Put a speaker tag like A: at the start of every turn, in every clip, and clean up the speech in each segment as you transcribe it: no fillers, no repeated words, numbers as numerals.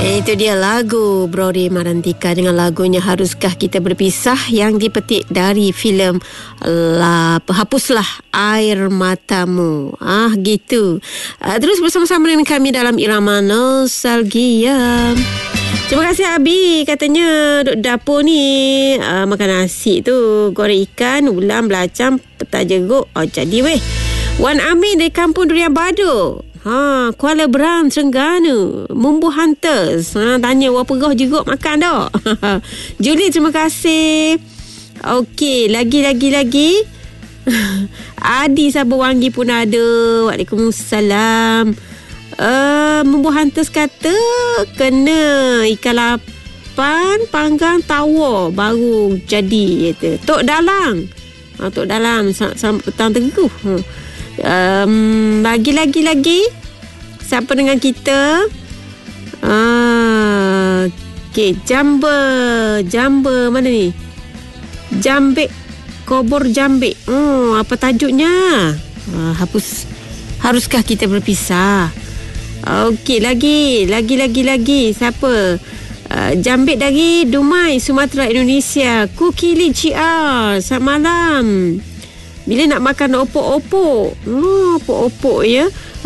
A: Itu dia lagu Brody Marantika dengan lagunya Haruskah Kita Berpisah yang dipetik dari filem Hapuslah Air Matamu. Gitu. Terus bersama-sama dengan kami dalam irama nostalgia. Terima kasih Abi. Katanya duduk dapur ni makan nasi tu, goreng ikan, ulam, belacang, petai jeruk. Jadi weh. Wan Amin dari Kampung Durian Badu. Kuala Berang, Terengganu. Mumbu Hunters. Tanya berapa roh jeruk makan tak? Julie, terima kasih. Okey, lagi. Adi Sabawangi pun ada. Waalaikumsalam. Mumbu Hunters kata kena ikan lapan panggang tawar baru jadi kata. Tok Dalang. Tok Dalang selamat petang Teguh. Lagi siapa dengan kita? Okey, Jamba mana ni? Jambek Kobor Jambek. Apa tajuknya? Haruskah Kita Berpisah? Okey, lagi siapa? Jambek dari Dumai, Sumatera, Indonesia. Kukili CR. Selamat malam. Bila nak makan opok-opok? Opok-opok ya.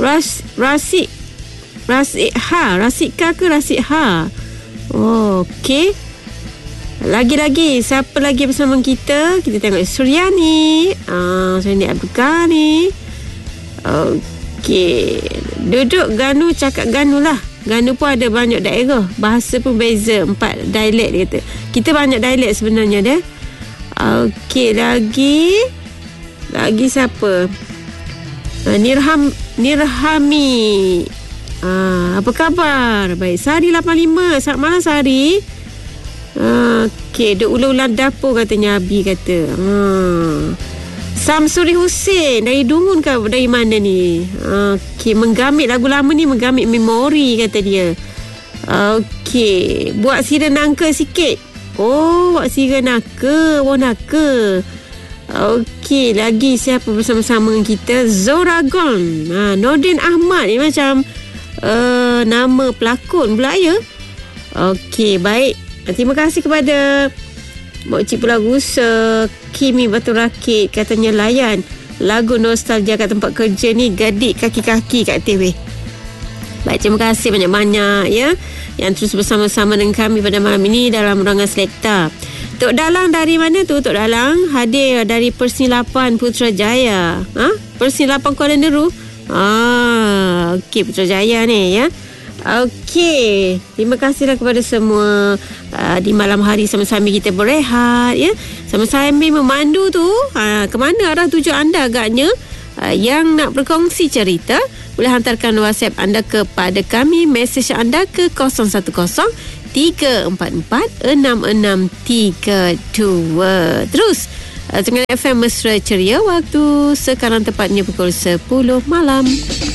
A: Rasika ke Rasik Ha? Okey. Lagi siapa lagi bersama kita? Kita tengok Suryani. Suryani Abdul Ghani. Okey. Duduk Ganu, cakap Ganu lah. Ganu pun ada banyak daerah. Bahasa pun beza. 4 dialek dia kata. Kita banyak dialek sebenarnya dia. Okey, lagi siapa? Nirhami. Apa khabar? Baik. Sari 85. Selamat malam Sari. Okey, duk ulang-ulang dapur katanya Abi kata. Samsuri Hussein dari Dungun ke dari mana ni? Okey, menggamit lagu lama ni, menggamit memori kata dia. Okey, buat sira nangka sikit. Buat sira nangka, nangka. Okey, lagi siapa bersama-sama dengan kita? Zoragon. Nordin Ahmad ni macam nama pelakon pula ya. Okey, baik. Terima kasih kepada Mak Cik Pulau Gusa, Kimi Batu Rakit, katanya layan lagu nostalgia kat tempat kerja ni, gadik kaki-kaki kat TV. Baik, terima kasih banyak-banyak ya yang terus bersama-sama dengan kami pada malam ini dalam Ruangan Selekta. Tok Dalang dari mana tu? Tok Dalang hadir dari Persnilapan Putrajaya. Persnilapan Kuala Neru. Okey, Putrajaya ni ya. Okey, terima kasihlah kepada semua. Di malam hari sama-sama kita berehat ya. Sama-sama memandu tu. Ke mana arah tuju anda agaknya? Yang nak berkongsi cerita boleh hantarkan WhatsApp anda kepada kami, mesej anda ke 0113446632. Terus dengan FM Mesra Ceria, waktu sekarang tepatnya pukul 10 malam.